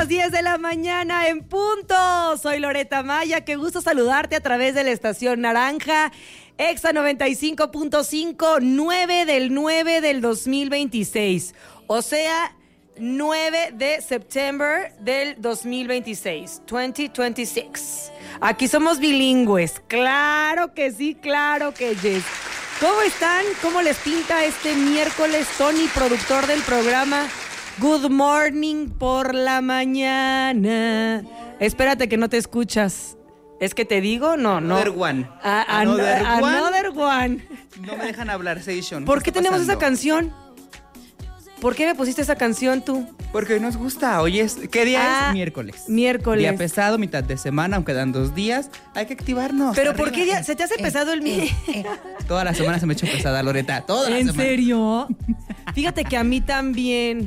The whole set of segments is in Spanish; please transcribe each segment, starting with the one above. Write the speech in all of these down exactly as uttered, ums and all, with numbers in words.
las diez de la mañana en punto. Soy Loreta Maya, qué gusto saludarte a través de la estación Naranja, Exa noventa y cinco punto cinco, nueve del nueve del dos mil veintiséis. O sea, nueve de septiembre del dos mil veintiséis, dos mil veintiséis. Aquí somos bilingües, claro que sí, claro que yes. ¿Cómo están? ¿Cómo les pinta este miércoles? Tony, productor del programa Good Morning por la mañana. Espérate que no te escuchas. ¿Es que te digo? No, no. Another one. A, another, an- one. Another one. No me dejan hablar, Station. ¿Por qué, qué tenemos pasando? esa canción? ¿Por qué me pusiste esa canción tú? Porque nos gusta. Hoy es... ¿Qué día ah, es? Miércoles. Miércoles. Día pesado, mitad de semana, aunque dan dos días. Hay que activarnos. ¿Pero arriba, por qué día? eh, ¿Se te hace eh, pesado el mío? Eh, eh. Toda la semana se me ha hecho pesada, Loreta. Toda la ¿En semana. serio? Fíjate que a mí también.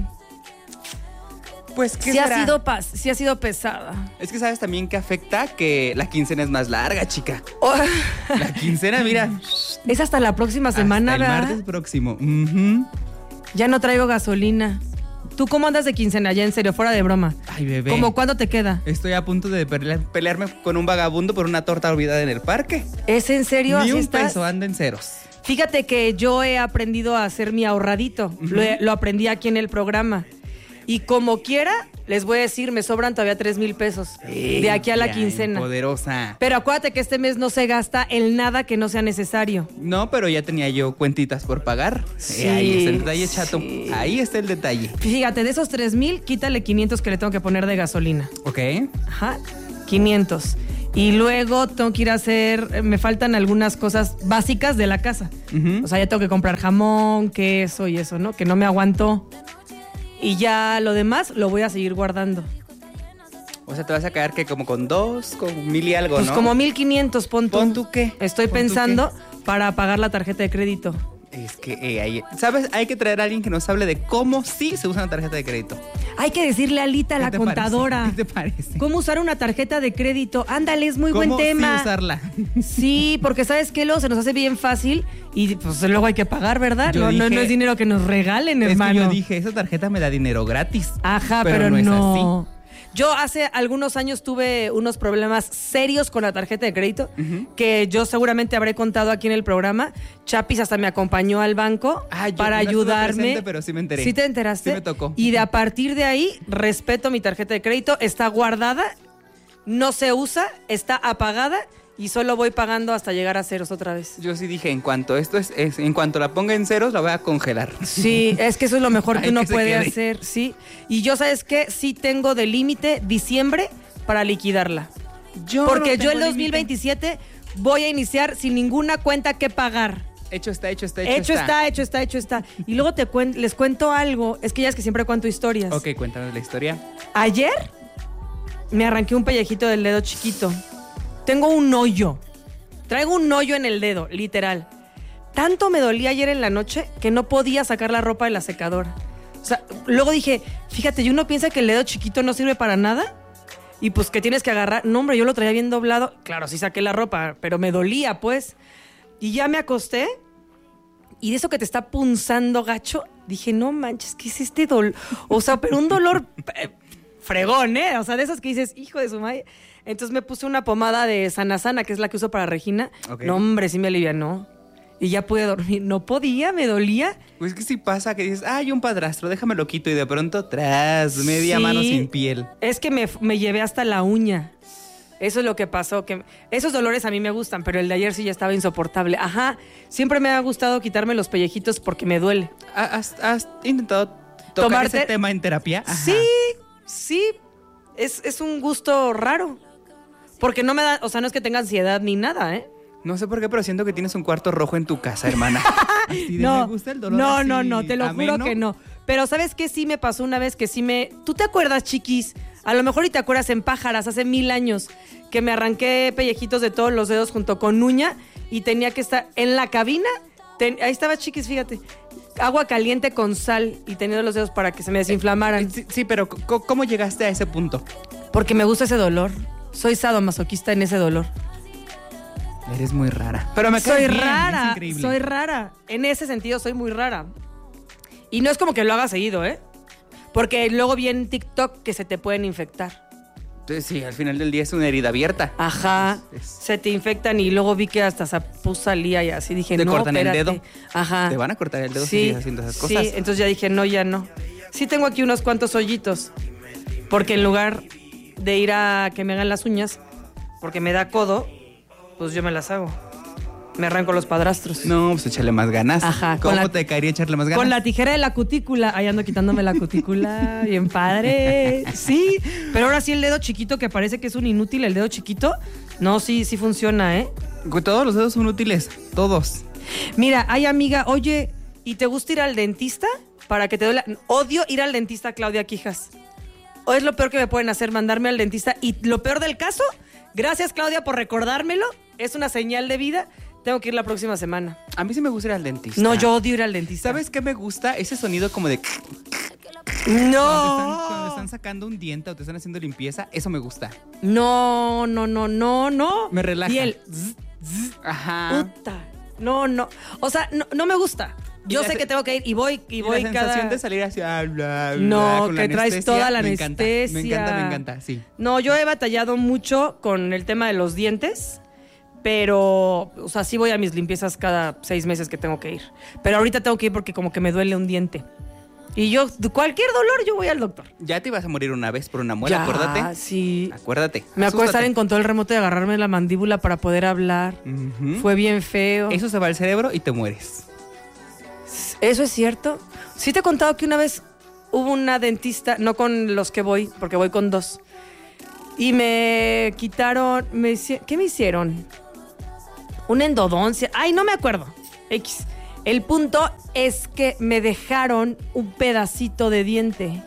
Pues, ¿qué sí será? ha sido pas- sí ha sido pesada. Es que sabes también que afecta que la quincena es más larga, chica. Oh. La quincena, mira. Es hasta la próxima semana, hasta el ¿verdad? martes próximo. Uh-huh. Ya no traigo gasolina. ¿Tú cómo andas de quincena ya, en serio, fuera de broma? Ay, bebé. ¿Cómo cuándo te queda? Estoy a punto de pele- pelearme con un vagabundo por una torta olvidada en el parque. ¿Es en serio? Ni ¿Así un estás? peso, anda en ceros. Fíjate que yo he aprendido a hacer mi ahorradito. Uh-huh. Lo, he, lo aprendí aquí en el programa. Y como quiera, les voy a decir, me sobran todavía tres mil pesos Ey, de aquí a la ya, quincena. Poderosa. Pero acuérdate que este mes no se gasta en nada que no sea necesario. No, pero ya tenía yo cuentitas por pagar. Sí, eh, ahí está el detalle, chato. sí. Ahí está el detalle. Fíjate, de esos tres mil, quítale quinientos que le tengo que poner de gasolina. Ok. Ajá, quinientos. Y luego tengo que ir a hacer, me faltan algunas cosas básicas de la casa. Uh-huh. O sea, ya tengo que comprar jamón, queso y eso, ¿no? Que no me aguantó. Y ya lo demás lo voy a seguir guardando. O sea, te vas a quedar que como con dos, con mil y algo, Pues ¿no? como mil quinientos, pon tú. ¿Pon tú qué? Estoy ¿Pon tú pensando para pagar la tarjeta de crédito. Es que, eh, hay, ¿sabes? Hay que traer a alguien que nos hable de cómo sí se usa una tarjeta de crédito. Hay que decirle a Alita, la ¿Qué te contadora. parece? ¿Qué te parece? ¿Cómo usar una tarjeta de crédito? Ándale, es muy ¿Cómo buen tema. sí usarla? Sí, porque ¿sabes qué? Luego se nos hace bien fácil y pues luego hay que pagar, ¿verdad? Yo No, no, dije- no es dinero que nos regalen, Es hermano. que yo dije, esa tarjeta me da dinero gratis. Ajá, pero, pero no es no. así. Yo hace algunos años tuve unos problemas serios con la tarjeta de crédito, Uh-huh. que yo seguramente habré contado aquí en el programa. Chapis hasta me acompañó al banco Ah, yo para no estuve ayudarme. presente, pero sí me enteré. ¿Sí te enteraste? Sí me tocó. Y de a partir de ahí, respeto mi tarjeta de crédito, está guardada, no se usa, está apagada y solo voy pagando hasta llegar a ceros otra vez. Yo sí dije, en cuanto esto es, es- en cuanto la ponga en ceros, la voy a congelar. Sí, es que eso es lo mejor que Ay, uno que se puede quede. hacer, sí. Y yo, ¿sabes qué? Sí tengo de límite diciembre para liquidarla. Yo Porque no yo tengo el dos mil veintisiete voy a iniciar sin ninguna cuenta que pagar. Hecho está, hecho está, hecho, Hecho está, hecho está, hecho está. Y luego te cuen- les cuento algo. Es que ya es que siempre cuento historias. Ok, cuéntanos la historia. Ayer me arranqué un pellejito del dedo chiquito. Tengo un hoyo. Traigo un hoyo en el dedo, literal. Tanto me dolía ayer en la noche que no podía sacar la ropa de la secadora. O sea, luego dije, fíjate, y uno piensa que el dedo chiquito no sirve para nada. Y pues que tienes que agarrar. No, hombre, yo lo traía bien doblado. Claro, sí saqué la ropa, pero me dolía, pues. Y ya me acosté. Y de eso que te está punzando, gacho, dije, no manches, ¿qué es este dolor? O sea, pero un dolor eh, fregón, ¿eh? O sea, de esos que dices, hijo de su madre. Entonces me puse una pomada de Sana Sana, que es la que uso para Regina. Ok. No, hombre, sí me alivianó. Y ya pude dormir. No podía, me dolía. Pues que sí pasa que dices, ay, un padrastro, déjame lo quito. Y de pronto, tras, media Sí. mano sin piel. Es que me, me llevé hasta la uña. Eso es lo que pasó. Que esos dolores a mí me gustan, pero el de ayer sí ya estaba insoportable. Ajá, siempre me ha gustado quitarme los pellejitos porque me duele. ¿Has, has intentado tocar Tomarte- ese tema en terapia? Ajá. Sí, sí. Es, es un gusto raro. Porque no me da, o sea, no es que tenga ansiedad ni nada, ¿eh? No sé por qué, pero siento que tienes un cuarto rojo en tu casa, hermana. Así de, No, me gusta el dolor no, así no, no, te lo ameno. juro que no. Pero ¿sabes qué? Sí me pasó una vez que sí me... ¿Tú te acuerdas, chiquis? A lo mejor y te acuerdas en Pájaras, hace mil años, que me arranqué pellejitos de todos los dedos junto con uña y tenía que estar en la cabina. Ten- ahí estaba, chiquis, fíjate. Agua caliente con sal y teniendo los dedos para que se me desinflamaran. Eh, Sí, sí, pero c- ¿cómo llegaste a ese punto? Porque me gusta ese dolor. Soy sadomasoquista en ese dolor. Eres muy rara. Pero me caes Soy bien, rara, es increíble. soy rara. En ese sentido soy muy rara. Y no es como que lo haga seguido, ¿eh? Porque luego viene en TikTok que se te pueden infectar. Entonces, sí, al final del día es una herida abierta. Ajá, Es- se te infectan y luego vi que hasta se pus salía y así dije, Te no, cortan el espérate. dedo. Ajá. Te van a cortar el dedo si Sí, sigues haciendo esas cosas. sí, entonces ya dije, no, ya no. Sí tengo aquí unos cuantos hoyitos, porque en lugar de ir a que me hagan las uñas, porque me da codo, pues yo me las hago. Me arranco los padrastros. No, pues échale más ganas. Ajá, ¿Cómo con la- te caería echarle más ganas? Con la tijera de la cutícula, ahí ando quitándome la cutícula, bien padre. Sí, pero ahora sí el dedo chiquito, que parece que es un inútil, el dedo chiquito, no, sí, sí funciona, ¿eh? Todos los dedos son útiles, todos. Mira, ay amiga, oye, ¿y te gusta ir al dentista? Para que te duela. Odio ir al dentista, Claudia Quijas. O es lo peor que me pueden hacer, mandarme al dentista. Y lo peor del caso, gracias Claudia por recordármelo, es una señal de vida. Tengo que ir la próxima semana. A mí sí me gusta ir al dentista. No, yo odio ir al dentista. ¿Sabes qué me gusta? Ese sonido como de... No. Cuando están, cuando están sacando un diente o te están haciendo limpieza, eso me gusta. No, no, no, no, no. Me relaja. Y el... Ajá. Puta. No, no. O sea, no, no me gusta. Yo Y la sé se- que tengo que ir y voy y Y voy la cada... sensación de salir así... ah, bla, bla, No, con la que traes anestesia, toda la me encanta, anestesia. Me encanta, me encanta, sí. No, yo he batallado mucho con el tema de los dientes, pero, o sea, sí voy a mis limpiezas cada seis meses que tengo que ir. Pero ahorita tengo que ir porque como que me duele un diente. Y yo, cualquier dolor, yo voy al doctor. Ya te ibas a morir una vez por una muela, Ya, acuérdate. sí. Acuérdate. Me acuerdo estar asústate. en control remoto y agarrarme la mandíbula para poder hablar. Ujú. Fue bien feo. Eso se va al cerebro y te mueres. ¿Eso es cierto? Sí te he contado que una vez hubo una dentista, no con los que voy, porque voy con dos, y me quitaron, me hici- ¿qué me hicieron? Una endodoncia. Ay, no me acuerdo. X. El punto es que me dejaron un pedacito de diente.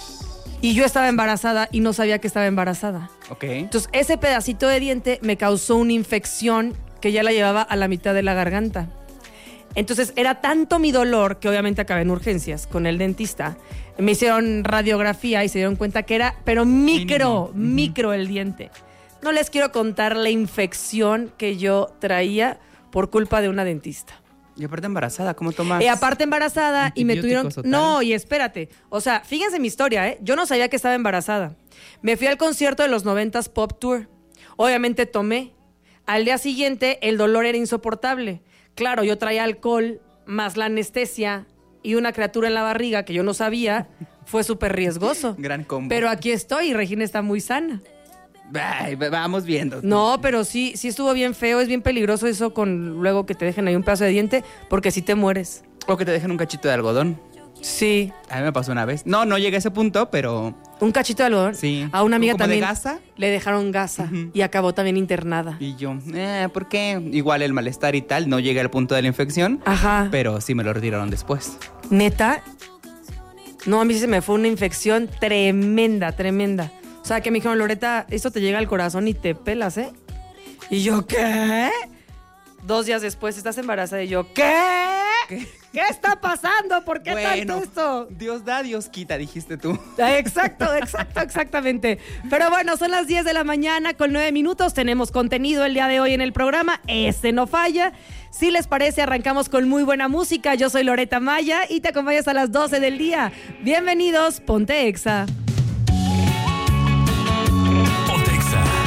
Y yo estaba embarazada y no sabía que estaba embarazada. Ok. Entonces, ese pedacito de diente me causó una infección que ya la llevaba a la mitad de la garganta. Entonces, era tanto mi dolor que obviamente acabé en urgencias con el dentista. Me hicieron radiografía y se dieron cuenta que era, pero micro, Mínimo. micro el diente. No les quiero contar la infección que yo traía por culpa de una dentista. Y aparte embarazada, ¿cómo tomas? Y aparte embarazada y me tuvieron... antibióticos o tal? No, y espérate. O sea, fíjense mi historia, ¿eh? Yo no sabía que estaba embarazada. Me fui al concierto de los noventas Pop Tour. Obviamente tomé. Al día siguiente el dolor era insoportable. Claro, yo traía alcohol, más la anestesia y una criatura en la barriga que yo no sabía. Fue súper riesgoso. Gran combo. Pero aquí estoy y Regina está muy sana. Ay, va- vamos viendo. No, pero sí, sí estuvo bien feo. Es bien peligroso eso con luego que te dejen ahí un pedazo de diente porque sí te mueres. O que te dejen un cachito de algodón. Sí. A mí me pasó una vez. No, no llegué a ese punto, pero Un cachito de algodón. sí. A una amiga ¿Como también de gasa? le dejaron gasa Ujú. y acabó también internada. Y yo, eh, ¿por qué? Igual el malestar y tal, no llegué al punto de la infección, Ajá. pero sí me lo retiraron después. ¿Neta? No, a mí sí se me fue una infección tremenda, tremenda. O sea, que me dijeron, Loreta, esto te llega al corazón y te pelas, ¿eh? Y yo, ¿qué? Dos días después, estás embarazada. Y yo, ¿qué? ¿Qué, está pasando? ¿Por qué tanto esto? Dios da, Dios quita, dijiste tú. Exacto, exacto, exactamente. Pero bueno, son las diez de la mañana con nueve minutos. Tenemos contenido el día de hoy en el programa. Ese no falla. Si les parece, arrancamos con muy buena música. Yo soy Loreta Maya y te acompaño hasta las doce del día. Bienvenidos, Ponte Exa.